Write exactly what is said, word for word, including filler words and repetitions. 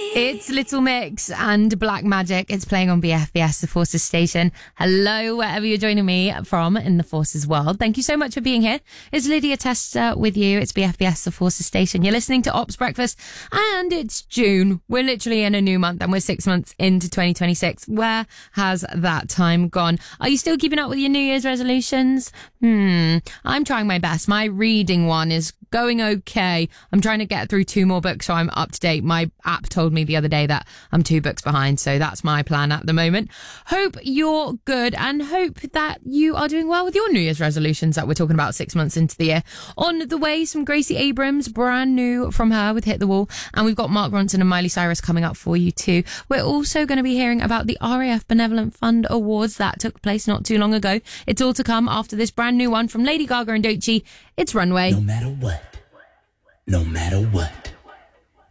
It's Little Mix and Black Magic. It's playing on B F B S, the Forces station. Hello, wherever you're joining me from in the Forces world. Thank you so much for being here. It's Lydia Tester with you. It's B F B S, the Forces station. You're listening to Ops Breakfast, and it's June. We're literally in a new month, and we're six months into twenty twenty-six. Where has that time gone? Are you still keeping up with your New Year's resolutions? Hmm. I'm trying my best. My reading one is going okay. I'm trying to get through two more books so I'm up to date. My app told me the other day that I'm two books behind, so that's my plan at the moment. Hope you're good and hope that you are doing well with your New Year's resolutions that we're talking about six months into the year. On the way, some Gracie Abrams, brand new from her with Hit the Wall, and we've got Mark Ronson and Miley Cyrus coming up for you too. We're also going to be hearing about the R A F Benevolent Fund Awards that took place not too long ago. It's all to come after this brand new one from Lady Gaga and Doechii. It's Runway. No matter what, no matter what.